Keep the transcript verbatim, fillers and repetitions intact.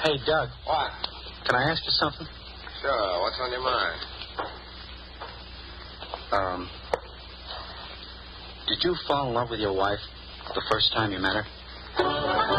Hey, Doug. What? Can I ask you something? Sure. What's on your mind? Um, did you fall in love with your wife the first time you met her?